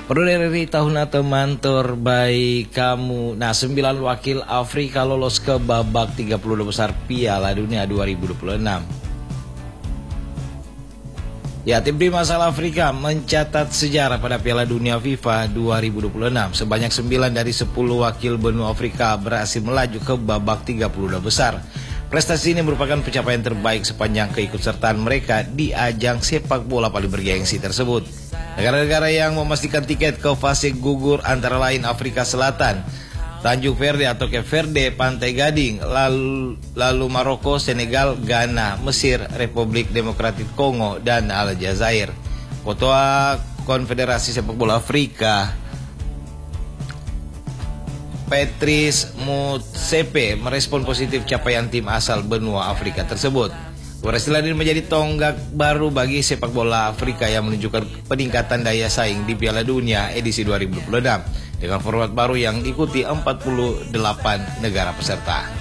Perlu dari tahun teman terbaik kamu. Nah, 9 wakil Afrika lolos ke babak 32 besar Piala Dunia 2026. Ya, tim prima asal Afrika mencatat sejarah pada Piala Dunia FIFA 2026. Sebanyak 9 dari 10 wakil benua Afrika berhasil melaju ke babak 32 besar. Prestasi ini merupakan pencapaian terbaik sepanjang keikutsertaan mereka di ajang sepak bola paling bergengsi tersebut. Negara-negara yang memastikan tiket ke fase gugur antara lain Afrika Selatan, Tanjung Verde atau Cape Verde, Pantai Gading, lalu Maroko, Senegal, Ghana, Mesir, Republik Demokratik Kongo, dan Aljazair. Ketua Konfederasi Sepak Bola Afrika, Patrice Motsepe, merespon positif capaian tim asal benua Afrika tersebut. Keberhasilan ini menjadi tonggak baru bagi sepak bola Afrika yang menunjukkan peningkatan daya saing di Piala Dunia edisi 2026 dengan format baru yang diikuti 48 negara peserta.